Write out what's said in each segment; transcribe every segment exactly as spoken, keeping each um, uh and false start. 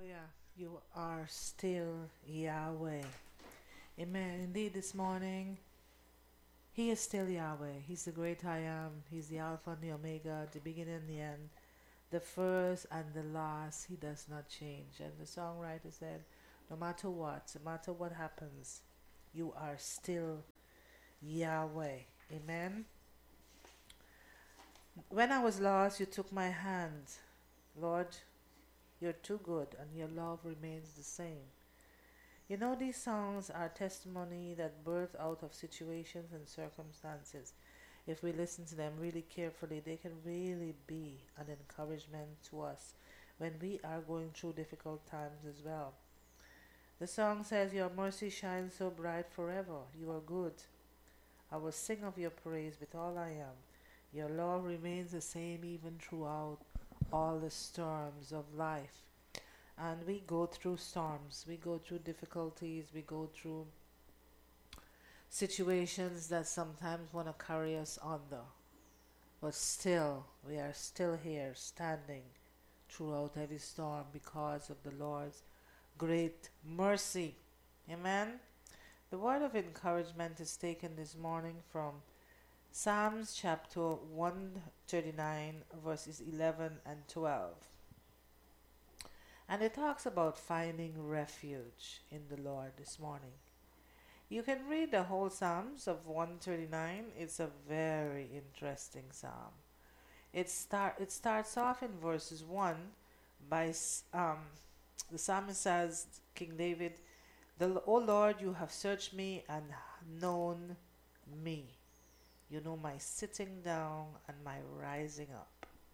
Hallelujah. You are still Yahweh. Amen. Indeed, this morning, He is still Yahweh. He's the great I am. He's the Alpha and the Omega, the beginning and the end, the first and the last. He does not change. And the songwriter said, no matter what, no matter what happens, you are still Yahweh. Amen. When I was lost, you took my hand. Lord, you're too good, and your love remains the same. You know, these songs are testimony that birth out of situations and circumstances. If we listen to them really carefully, they can really be an encouragement to us when we are going through difficult times as well. The song says, your mercy shines so bright forever. You are good. I will sing of your praise with all I am. Your love remains the same even throughout all the storms of life. And we go through storms, we go through difficulties, we go through situations that sometimes want to carry us under. But still, we are still here standing throughout every storm because of the Lord's great mercy. Amen. The word of encouragement is taken this morning from Psalms chapter one thirty-nine, verses eleven and twelve. And it talks about finding refuge in the Lord this morning. You can read the whole Psalms of one thirty-nine. It's a very interesting psalm. It start it starts off in verses one by um, the psalmist says, King David, the O Lord, you have searched me and known me. You know my sitting down and my rising up.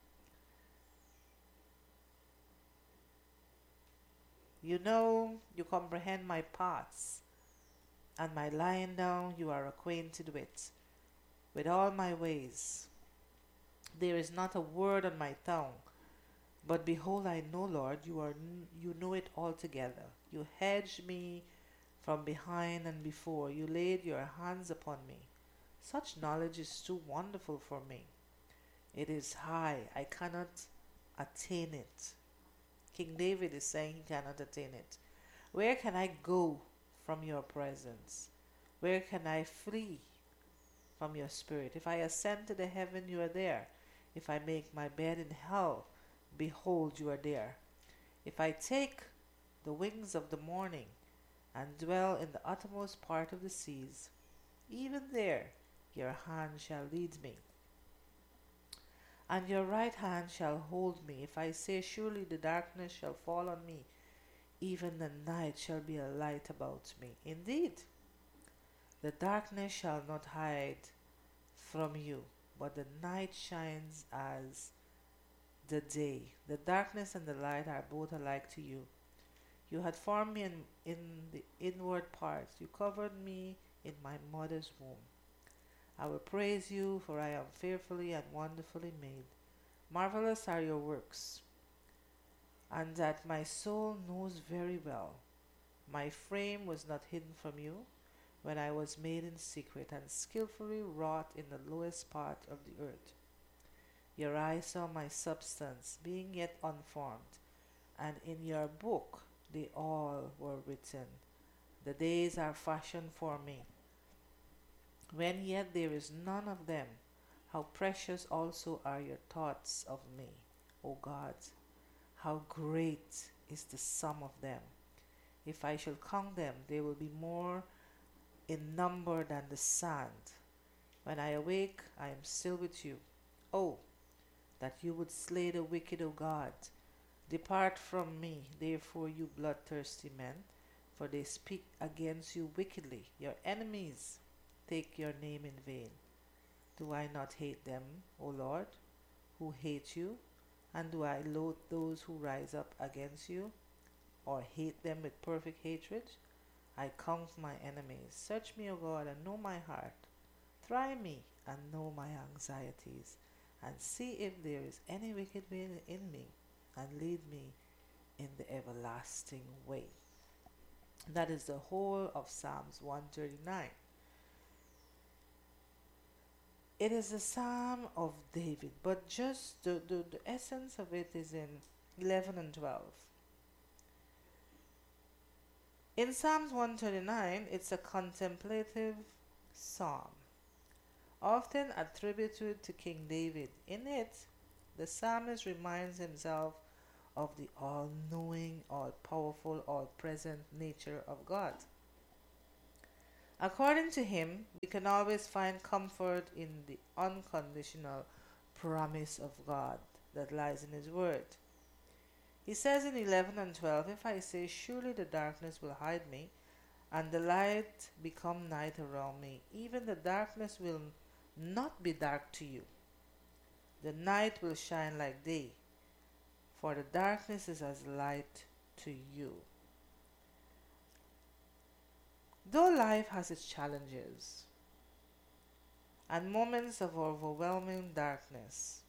You know, you comprehend my paths, and my lying down you are acquainted with, with all my ways. There is not a word on my tongue, but behold, I know, Lord, you are you know it altogether. You hedged me from behind and before. You laid your hands upon me. Such knowledge is too wonderful for me. It is high, I cannot attain it. King David is saying he cannot attain it. Where can I go from your presence? Where can I flee from your spirit? If I ascend to the heaven, you are there. If I make my bed in hell, behold, you are there. If I take the wings of the morning and dwell in the uttermost part of the seas, even there your hand shall lead me, and your right hand shall hold me. If I say, surely the darkness shall fall on me, even the night shall be a light about me. Indeed, the darkness shall not hide from you, but the night shines as the day. The darkness and the light are both alike to you. You had formed me in, in the inward parts. You covered me in my mother's womb. I will praise you, for I am fearfully and wonderfully made. Marvelous are your works, and that my soul knows very well. My frame was not hidden from you when I was made in secret and skillfully wrought in the lowest part of the earth. Your eyes saw my substance, being yet unformed, and in your book they all were written. The days are fashioned for me, when yet there is none of them. How precious also are your thoughts of me, O God! How great is the sum of them! If I shall count them, they will be more in number than the sand. When I awake, I am still with you. Oh, that you would slay the wicked, O God! Depart from me, therefore, you bloodthirsty men, for they speak against you wickedly. Your enemies take your name in vain. Do I not hate them, O Lord, who hate you? And do I loathe those who rise up against you, or hate them with perfect hatred? I count my enemies. Search me, O God, and know my heart. Try me and know my anxieties, and see if there is any wicked way in me, and lead me in the everlasting way. That is the whole of Psalms one thirty-nine. It is a psalm of David, but just the, the, the essence of it is in eleven and twelve. In Psalms one thirty-nine, it's a contemplative psalm, often attributed to King David. In it, the psalmist reminds himself of the all knowing, all powerful, all present nature of God. According to him, we can always find comfort in the unconditional promise of God that lies in his word. He says in eleven and twelve, "If I say, surely the darkness will hide me, and the light become night around me, even the darkness will not be dark to you. The night will shine like day, for the darkness is as light to you." Though life has its challenges and moments of overwhelming darkness,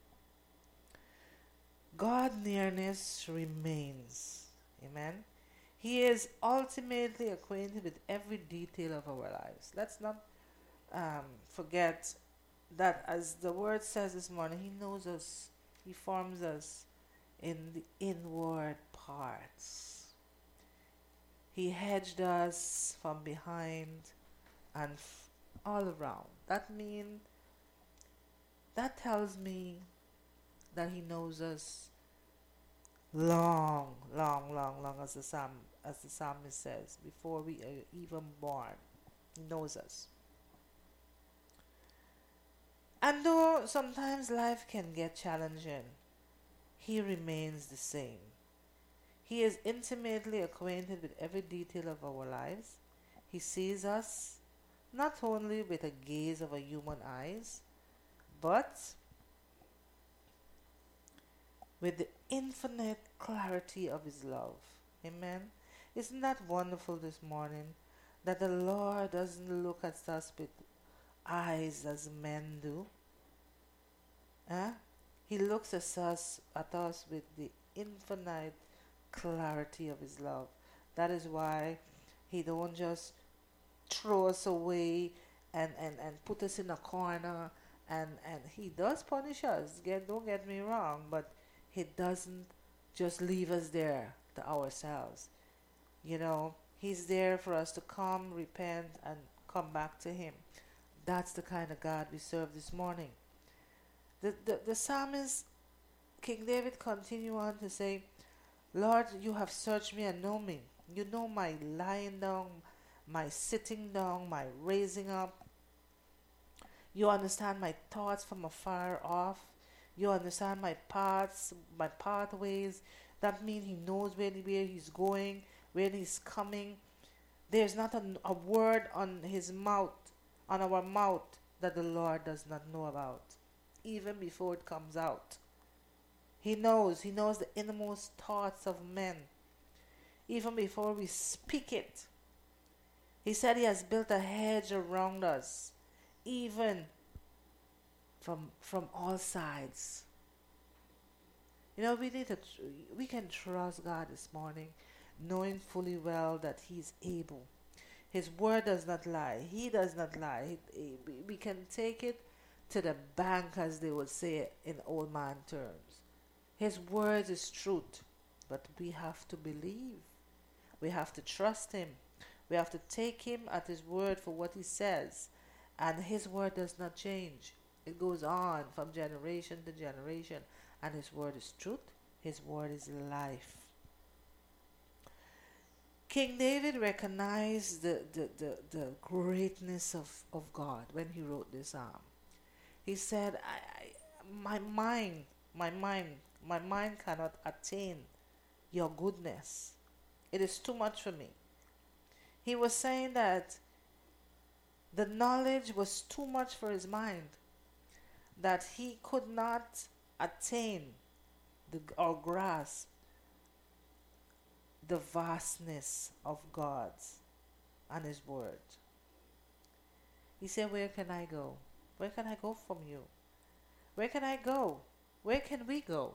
God's nearness remains. Amen. He is ultimately acquainted with every detail of our lives. Let's not um, forget that, as the word says this morning, He knows us, He forms us in the inward parts. He hedged us from behind and f- all around. That means, that tells me that He knows us long, long, long, long, as the psalm, as the psalmist says, before we are even born. He knows us. And though sometimes life can get challenging, He remains the same. He is intimately acquainted with every detail of our lives. He sees us not only with a gaze of a human eyes, but with the infinite clarity of His love. Amen. Isn't that wonderful this morning, that the Lord doesn't look at us with eyes as men do? Huh? He looks at us, at us with the infinite clarity of His love. That is why He don't just throw us away and, and, and put us in a corner, and, and He does punish us. Get, don't get me wrong, but He doesn't just leave us there to ourselves. You know, He's there for us to come, repent, and come back to Him. That's the kind of God we serve this morning. The, the, the psalmist, King David, continue on to say, "Lord, you have searched me and know me. You know my lying down, my sitting down, my raising up. You understand my thoughts from afar off. You understand my paths, my pathways." That means He knows where, where He's going, where He's coming. There's not a, a word on His mouth, on our mouth, that the Lord does not know about, even before it comes out. He knows. He knows the innermost thoughts of men, even before we speak it. He said He has built a hedge around us, even from from all sides. You know, we need to tr- we can trust God this morning, knowing fully well that He's able. His word does not lie. He does not lie. He, he, we can take it to the bank, as they would say in old man terms. His word is truth, but we have to believe. We have to trust Him. We have to take Him at His word for what He says. And His word does not change. It goes on from generation to generation. And His word is truth. His word is life. King David recognized the, the, the, the greatness of, of God when he wrote this psalm. He said, I, I, my mind, my mind, my mind cannot attain your goodness. It is too much for me. He was saying that the knowledge was too much for his mind, that he could not attain the, or grasp the vastness of God's and His word. He said, where can I go? Where can I go from you? Where can I go? Where can we go?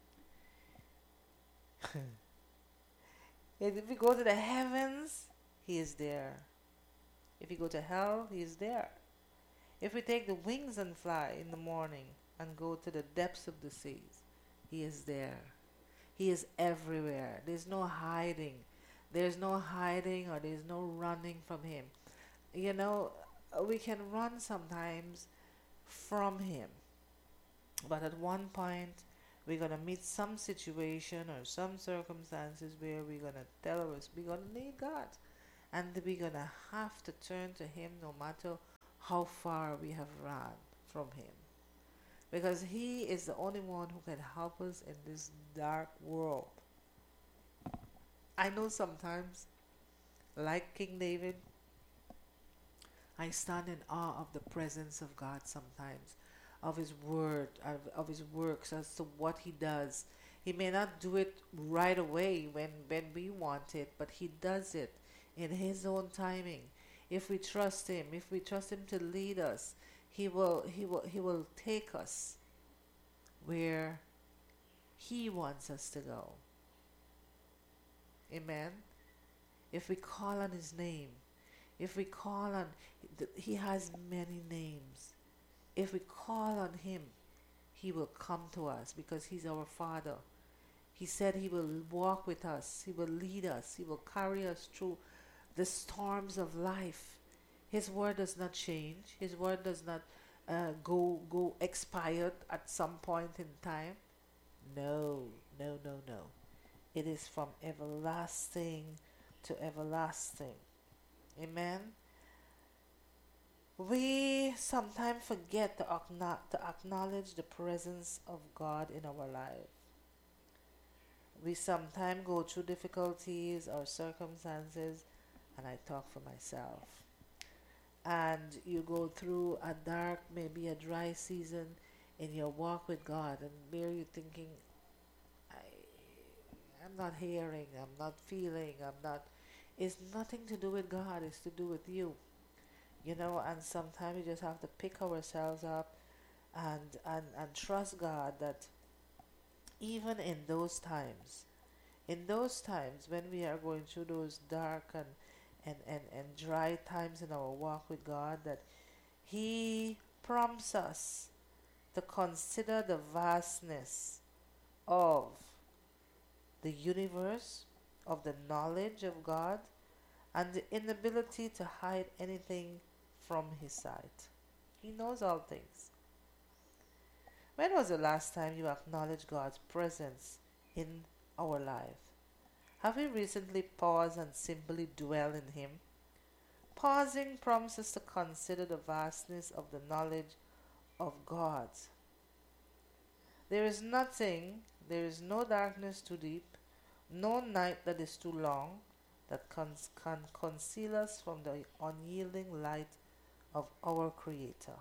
If we go to the heavens, He is there. If we go to hell, He is there. If we take the wings and fly in the morning and go to the depths of the seas, He is there. He is everywhere. There's no hiding. There's no hiding or there's no running from Him. You know, we can run sometimes from Him, but at one point we're gonna meet some situation or some circumstances where we're gonna tell us we're gonna need God, and we're gonna have to turn to Him no matter how far we have run from Him, because He is the only one who can help us in this dark world. I know sometimes, like King David, I stand in awe of the presence of God sometimes, of His word, of, of His works, as to what He does. He may not do it right away when, when we want it, but He does it in His own timing. If we trust Him, if we trust Him to lead us, He will He will He will take us where He wants us to go. Amen. If we call on His name, if we call on, He has many names. If we call on Him, He will come to us because He's our Father. He said He will walk with us. He will lead us. He will carry us through the storms of life. His word does not change. His word does not uh, go go expired at some point in time. No, no, no, no. It is from everlasting to everlasting. Amen. We sometimes forget to, acknow- to acknowledge the presence of God in our life. We sometimes go through difficulties or circumstances, and I talk for myself. And you go through a dark, maybe a dry season in your walk with God, and where you're thinking, I, I'm not hearing, I'm not feeling, I'm not. It's nothing to do with God, it's to do with you. You know, and sometimes we just have to pick ourselves up and, and, and trust God that even in those times, in those times when we are going through those dark and, and, and, and dry times in our walk with God, that He prompts us to consider the vastness of the universe, of the knowledge of God, and the inability to hide anything from His sight. He knows all things. When was the last time you acknowledged God's presence in our life? Have we recently paused and simply dwell in Him? Pausing prompts us to consider the vastness of the knowledge of God. There is nothing, there is no darkness too deep, no night that is too long, that can, can conceal us from the unyielding light of our Creator.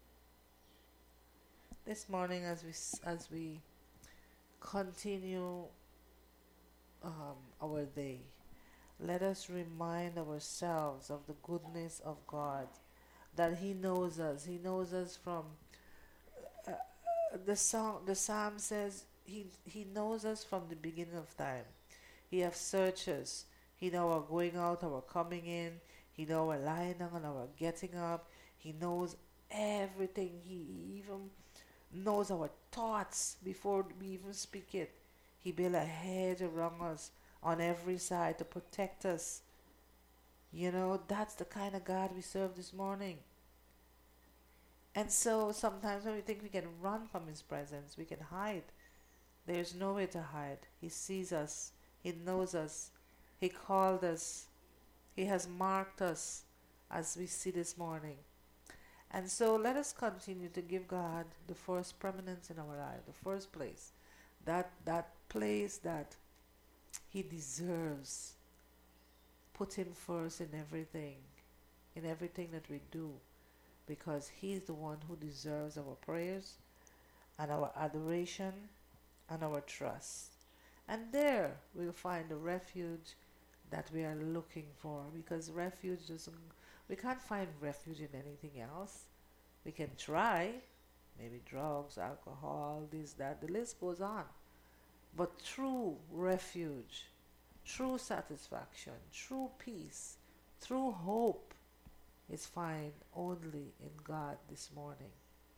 This morning, as we as we continue um, our day, let us remind ourselves of the goodness of God, that He knows us. He knows us from uh, the song. The psalm says He He knows us from the beginning of time. He has searched us. He know our going out, our coming in. He know our lying down and our getting up. He knows everything. He even knows our thoughts before we even speak it. He built a hedge around us on every side to protect us. You know, that's the kind of God we serve this morning. And so sometimes when we think we can run from His presence, we can hide. There's nowhere to hide. He sees us. He knows us. He called us. He has marked us, as we see this morning. And so let us continue to give God the first prominence in our life, the first place. That, that place that He deserves. Put Him first in everything, in everything that we do, because He's the one who deserves our prayers and our adoration and our trust. And there we'll find the refuge that we are looking for, because refuge doesn't, we can't find refuge in anything else. We can try, maybe drugs, alcohol, this, that, the list goes on. But true refuge, true satisfaction, true peace, true hope is found only in God this morning.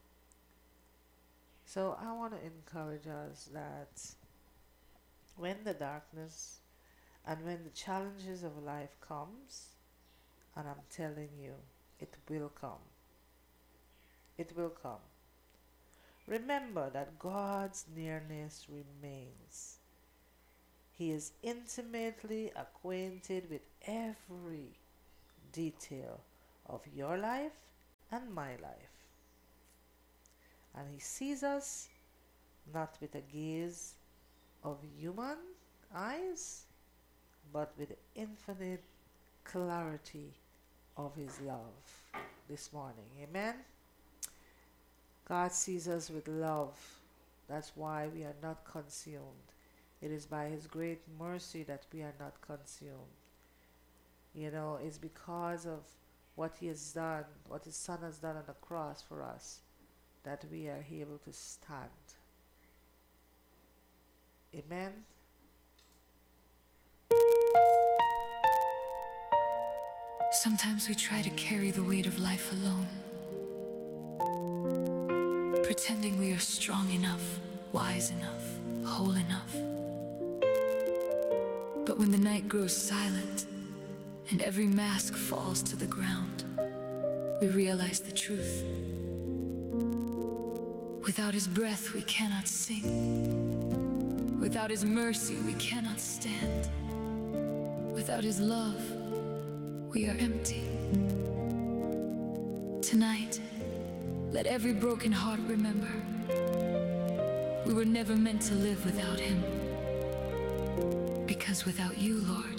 So I want to encourage us that when the darkness And when the challenges of life comes, and I'm telling you, it will come. It will come. Remember that God's nearness remains. He is intimately acquainted with every detail of your life and my life. And He sees us not with a gaze of human eyes, but with the infinite clarity of His love this morning. Amen? God sees us with love. That's why we are not consumed. It is by His great mercy that we are not consumed. You know, it's because of what He has done, what His Son has done on the cross for us, that we are able to stand. Amen? Sometimes we try to carry the weight of life alone, pretending we are strong enough, wise enough, whole enough. But when the night grows silent and every mask falls to the ground, we realize the truth. Without His breath, we cannot sing. Without His mercy, we cannot stand. Without His love, we are empty. Tonight, let every broken heart remember, we were never meant to live without Him. Because without you, Lord,